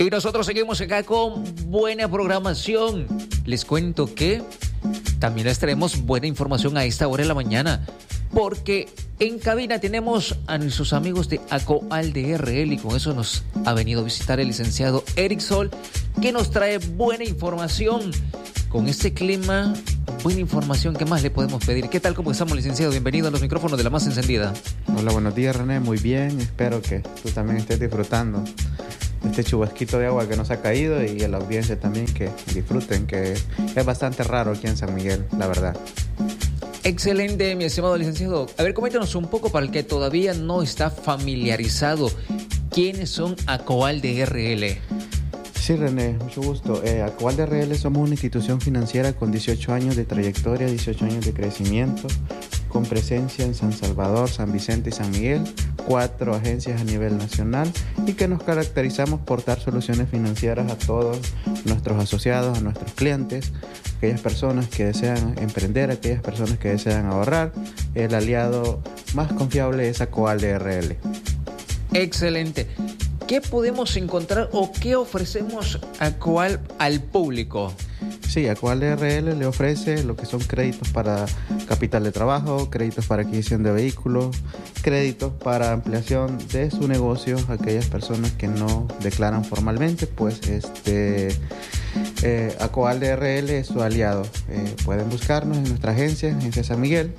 Y nosotros seguimos acá con buena programación. Les cuento que también les traemos buena información a esta hora de la mañana, porque en cabina tenemos a nuestros amigos de ACOAL DRL y con eso nos ha venido a visitar el licenciado Eric Sol, que nos trae buena información. Con este clima, buena información, ¿qué más le podemos pedir? ¿Qué tal? ¿Cómo estamos, licenciado? Bienvenido a los micrófonos de La Más Encendida. Hola, buenos días, René. Muy bien. Espero que tú también estés disfrutando este chubasquito de agua que nos ha caído y a la audiencia también que disfruten, que es bastante raro aquí en San Miguel, la verdad. Excelente, mi estimado licenciado. A ver, coméntanos un poco para el que todavía no está familiarizado. ¿Quiénes son ACOAL DRL? Sí, René, mucho gusto. ACOAL DRL somos una institución financiera con 18 años de trayectoria, 18 años de crecimiento, con presencia en San Salvador, San Vicente y San Miguel, 4 agencias a nivel nacional y que nos caracterizamos por dar soluciones financieras a todos nuestros asociados, a nuestros clientes, aquellas personas que desean emprender, aquellas personas que desean ahorrar. El aliado más confiable es ACOAL DRL. Excelente. ¿Qué podemos encontrar o qué ofrecemos ACOAL al público? Sí, ACOAL DRL le ofrece lo que son créditos para capital de trabajo, créditos para adquisición de vehículos, créditos para ampliación de su negocio a aquellas personas que no declaran formalmente, pues ACOAL DRL es su aliado. Pueden buscarnos en nuestra agencia San Miguel,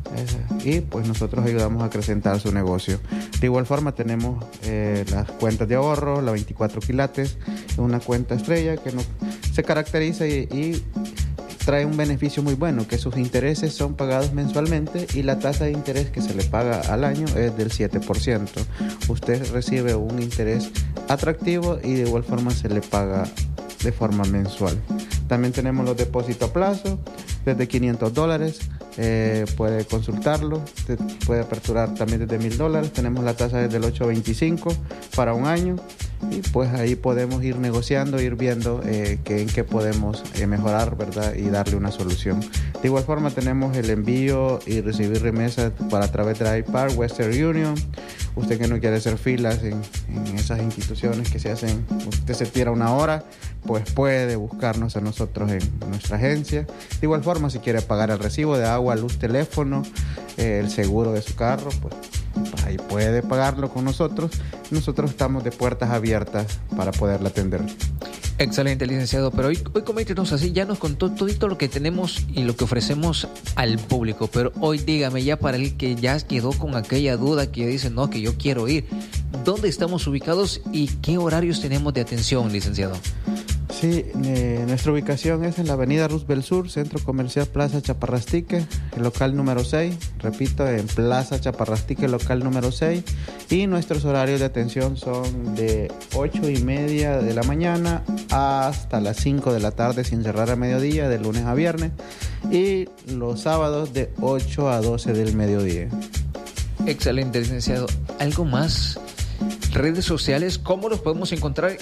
y pues nosotros ayudamos a acrecentar su negocio. De igual forma tenemos las cuentas de ahorro, la 24 quilates, una cuenta estrella que se caracteriza y trae un beneficio muy bueno, que sus intereses son pagados mensualmente y la tasa de interés que se le paga al año es del 7%. Usted recibe un interés atractivo y de igual forma se le paga de forma mensual. También tenemos los depósitos a plazo desde $500. Puede consultarlo, puede aperturar también desde $1,000. Tenemos la tasa desde el 8.25 para un año y pues ahí podemos ir negociando, ir viendo en qué podemos mejorar, ¿verdad? Y darle una solución. De igual forma tenemos el envío y recibir remesas a través de iPar, Western Union. Usted que no quiere hacer filas en esas instituciones que se hacen, usted se tira una hora, pues puede buscarnos a nosotros en nuestra agencia. De igual forma, si quiere pagar el recibo de agua, luz, teléfono, el seguro de su carro, pues ahí puede pagarlo con nosotros. Nosotros estamos de puertas abiertas para poderla atender. Excelente, licenciado. Pero hoy coméntenos así, ya nos contó todo lo que tenemos y lo que ofrecemos al público. Pero hoy dígame, ya para el que ya quedó con aquella duda que dice, no, que yo quiero ir, ¿dónde estamos ubicados y qué horarios tenemos de atención, licenciado? Sí, nuestra ubicación es en la avenida Roosevelt Sur, Centro Comercial Plaza Chaparrastique, el local número 6. Repito, en Plaza Chaparrastique, local número 6. Y nuestros horarios de atención son de 8:30 de la mañana hasta las 5 de la tarde, sin cerrar a mediodía, de lunes a viernes. Y los sábados de 8 a 12 del mediodía. Excelente, licenciado. ¿Algo más? ¿Redes sociales? ¿Cómo los podemos encontrar?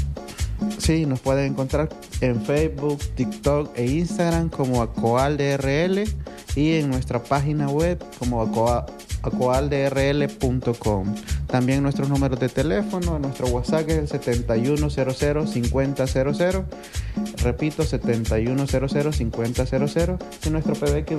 Sí, nos pueden encontrar en Facebook, TikTok e Instagram como ACOAL DRL y en nuestra página web como acoaldrl.com. También nuestros números de teléfono, nuestro WhatsApp es el 7100-5000. Repito, 7100-5000 y nuestro PBX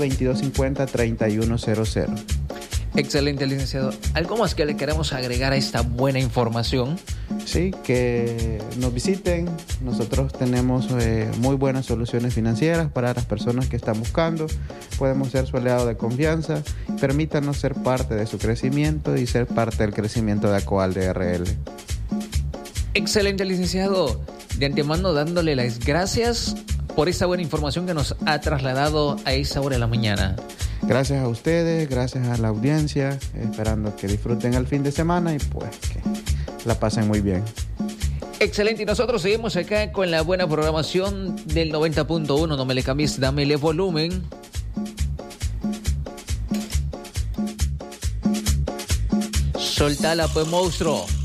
2250-3100. Excelente, licenciado. ¿Algo más que le queramos agregar a esta buena información? Sí, que nos visiten. Nosotros tenemos muy buenas soluciones financieras para las personas que están buscando. Podemos ser su aliado de confianza. Permítanos ser parte de su crecimiento y ser parte del crecimiento de ACOAL DRL. Excelente, licenciado. De antemano dándole las gracias por esta buena información que nos ha trasladado a esta hora de la mañana. Gracias a ustedes, gracias a la audiencia, esperando que disfruten el fin de semana y pues que la pasen muy bien. Excelente, y nosotros seguimos acá con la buena programación del 90.1. No me le cambies, dámele volumen. Soltala pues, monstruo.